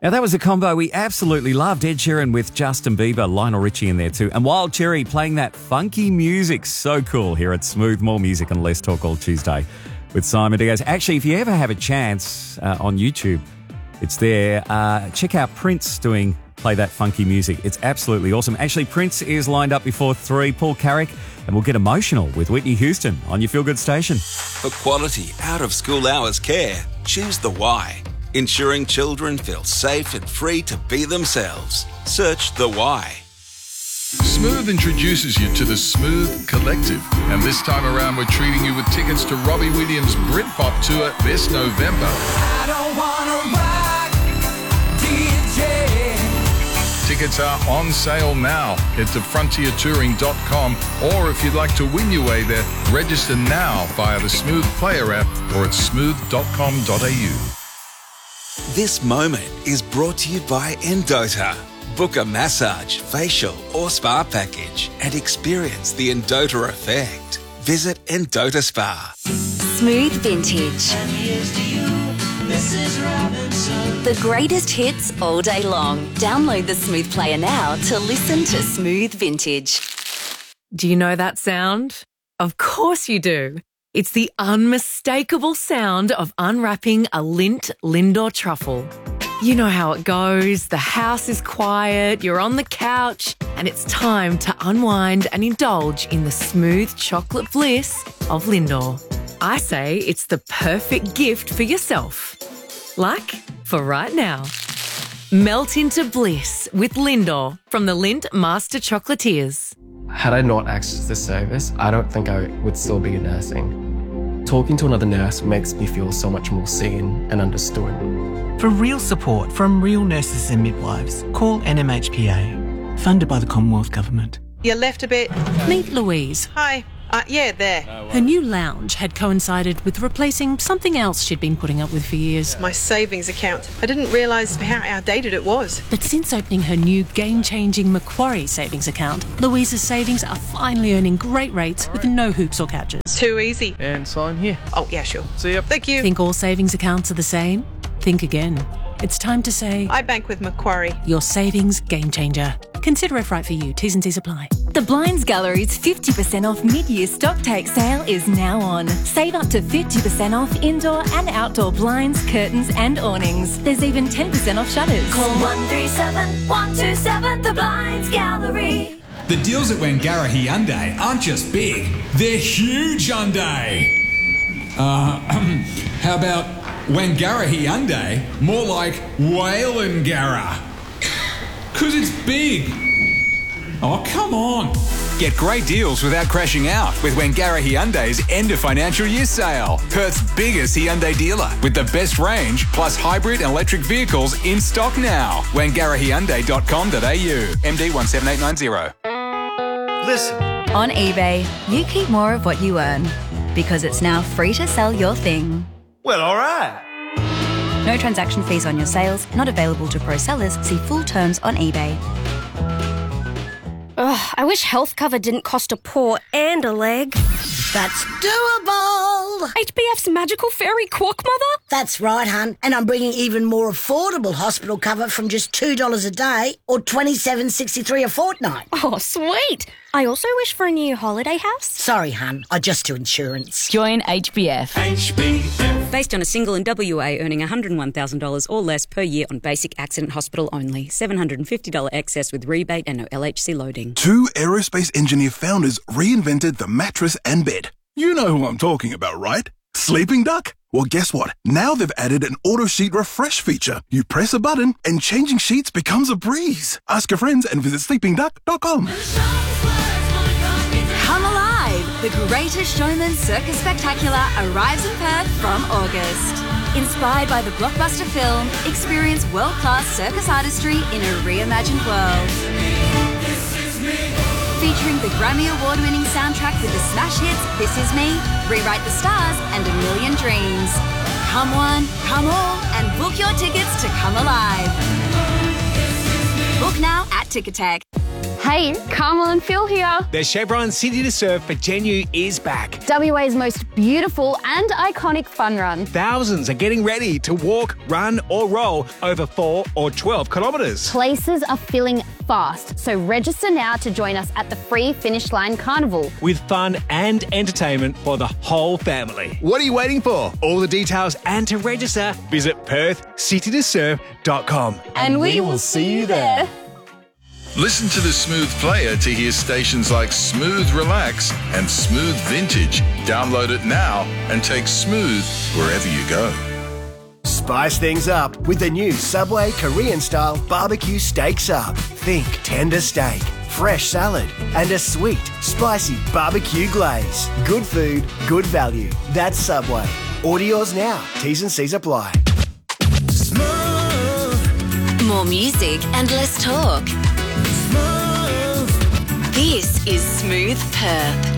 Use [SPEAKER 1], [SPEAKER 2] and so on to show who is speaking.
[SPEAKER 1] Now, that was a combo we absolutely loved. Ed Sheeran with Justin Bieber, Lionel Richie in there too, and Wild Cherry playing that funky music. So cool here at Smooth. More music and Let's Talk All Tuesday with Simon Diaz. Actually, if you ever have a chance on YouTube, it's there. Check out Prince play that funky music. It's absolutely awesome. Actually, Prince is lined up before 3, Paul Carrick, and we'll get emotional with Whitney Houston on your Feel Good station.
[SPEAKER 2] For quality out-of-school hours care, choose the Y. Ensuring children feel safe and free to be themselves. Search the Y.
[SPEAKER 3] Smooth introduces you to the Smooth Collective. And this time around, we're treating you with tickets to Robbie Williams' Britpop tour this November.
[SPEAKER 4] I don't wanna rock, DJ.
[SPEAKER 3] Tickets are on sale now. Head to frontiertouring.com, or if you'd like to win your way there, register now via the Smooth Player app or at smooth.com.au.
[SPEAKER 2] This moment is brought to you by Endota. Book a massage, facial or spa package and experience the Endota effect. Visit Endota Spa.
[SPEAKER 5] Smooth Vintage.
[SPEAKER 4] And here's to you, Mrs. Robinson.
[SPEAKER 5] The greatest hits all day long. Download the Smooth Player now to listen to Smooth Vintage.
[SPEAKER 6] Do you know that sound? Of course you do. It's the unmistakable sound of unwrapping a Lindt Lindor truffle. You know how it goes. The house is quiet, you're on the couch, and it's time to unwind and indulge in the smooth chocolate bliss of Lindor. I say it's the perfect gift for yourself. Like for right now. Melt into bliss with Lindor from the Lindt Master Chocolatiers.
[SPEAKER 7] Had I not accessed this service, I don't think I would still be nursing. Talking to another nurse makes me feel so much more seen and understood.
[SPEAKER 8] For real support from real nurses and midwives, call NMHPA, funded by the Commonwealth Government.
[SPEAKER 9] You left a bit.
[SPEAKER 10] Meet Louise.
[SPEAKER 9] Hi. Yeah, there.
[SPEAKER 10] Her new lounge had coincided with replacing something else she'd been putting up with for years.
[SPEAKER 9] My savings account. I didn't realise how outdated it was.
[SPEAKER 10] But since opening her new game-changing Macquarie savings account, Louise's savings are finally earning great rates with no hoops or catches.
[SPEAKER 9] Too easy.
[SPEAKER 7] And sign here.
[SPEAKER 9] Oh, yeah, sure.
[SPEAKER 7] See ya.
[SPEAKER 9] Thank you.
[SPEAKER 10] Think all savings accounts are the same? Think again. It's time to say,
[SPEAKER 9] I bank with Macquarie.
[SPEAKER 10] Your savings game changer. Consider if right for you. T's and C's apply.
[SPEAKER 5] The Blinds Gallery's 50% off mid-year stocktake sale is now on. Save up to 50% off indoor and outdoor blinds, curtains and awnings. There's even 10% off shutters.
[SPEAKER 4] Call 137 127 The Blinds Gallery.
[SPEAKER 11] The deals at Wangarahi Hyundai aren't just big, they're huge Hyundai. How about Wangarahi Hyundai? More like Whalengara. 'Cause it's big. Oh, come on.
[SPEAKER 12] Get great deals without crashing out with Wangarahi Hyundai's end of financial year sale. Perth's biggest Hyundai dealer with the best range plus hybrid and electric vehicles in stock now. WangarahiHyundai.com.au. MD 17890.
[SPEAKER 13] Listen.
[SPEAKER 5] On eBay, you keep more of what you earn because it's now free to sell your thing.
[SPEAKER 13] Well, all right.
[SPEAKER 5] No transaction fees on your sales, not available to pro sellers. See full terms on eBay.
[SPEAKER 14] Ugh, I wish health cover didn't cost a paw and a leg.
[SPEAKER 15] That's doable.
[SPEAKER 14] HBF's magical fairy quack mother?
[SPEAKER 15] That's right, hun. And I'm bringing even more affordable hospital cover from just $2 a day or $27.63 a fortnight.
[SPEAKER 14] Oh, sweet. I also wish for a new holiday house.
[SPEAKER 15] Sorry, hun. I just do insurance.
[SPEAKER 5] Join HBF.
[SPEAKER 13] HBF.
[SPEAKER 16] Based on a single in WA earning $101,000 or less per year on basic accident hospital only. $750 excess with rebate and no LHC loading.
[SPEAKER 17] Two aerospace engineer founders reinvented the mattress and bed. You know who I'm talking about, right? Sleeping Duck? Well, guess what? Now they've added an auto sheet refresh feature. You press a button and changing sheets becomes a breeze. Ask your friends and visit sleepingduck.com.
[SPEAKER 5] Come Alive! The Greatest Showman Circus Spectacular arrives in Perth from August. Inspired by the blockbuster film, experience world-class circus artistry in a reimagined world. Featuring the Grammy Award-winning soundtrack with the smash hits This Is Me, Rewrite the Stars and A Million Dreams. Come one, come all, and book your tickets to Come Alive. Book now at Ticketek.
[SPEAKER 18] Hey, Carmel and Phil here.
[SPEAKER 19] The Chevron City to Surf for Genu is back.
[SPEAKER 18] WA's most beautiful and iconic fun run.
[SPEAKER 19] Thousands are getting ready to walk, run or roll over 4 or 12 kilometres.
[SPEAKER 18] Places are filling fast, so register now to join us at the free Finish Line Carnival.
[SPEAKER 19] With fun and entertainment for the whole family. What are you waiting for? All the details and to register, visit PerthCityToSurf.com.
[SPEAKER 18] And we will see you there.
[SPEAKER 3] Listen to the Smooth Player to hear stations like Smooth Relax and Smooth Vintage. Download it now and take Smooth wherever you go.
[SPEAKER 20] Spice things up with the new Subway Korean-style barbecue steak sub. Think tender steak, fresh salad, and a sweet, spicy barbecue glaze. Good food, good value. That's Subway. Order yours now. T's and C's apply.
[SPEAKER 5] More music and less talk. This is Smooth Perth.